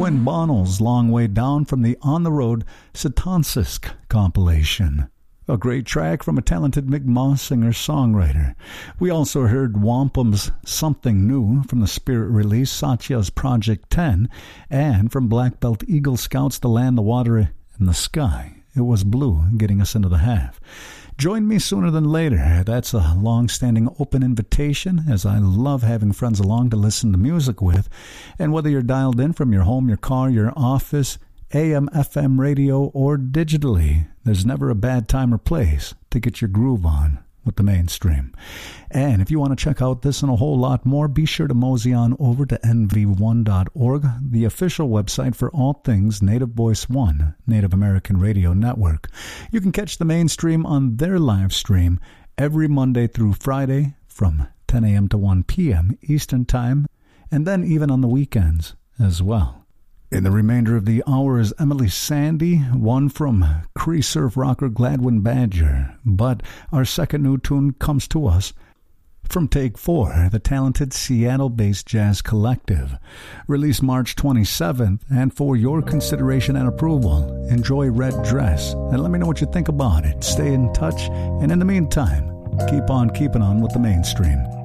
Quinn Bonnell's Long Way Down from the On the Road Satansisk compilation. A great track from a talented Mick Moss singer-songwriter. We also heard Wampum's Something New from the Spirit release Satya's Project 10, and from Black Belt Eagle Scouts The Land, the Water, and the Sky. It was Blue, getting us into the half. Join me sooner than later. That's a long-standing open invitation, as I love having friends along to listen to music with. And whether you're dialed in from your home, your car, your office, AM, FM radio, or digitally, there's never a bad time or place to get your groove on with the mainstream. And if you want to check out this and a whole lot more, be sure to mosey on over to nv1.org, the official website for all things Native Voice One, Native American Radio Network. You can catch the mainstream on their live stream every Monday through Friday from 10 a.m. to 1 p.m. Eastern Time, and then even on the weekends as well. In the remainder of the hour is Emily Sandy, one from Cree surf rocker Gladwin Badger. But our second new tune comes to us from Take 4, the talented Seattle-based jazz collective. Released March 27th, and for your consideration and approval, enjoy Red Dress, and let me know what you think about it. Stay in touch, and in the meantime, keep on keeping on with the mainstream.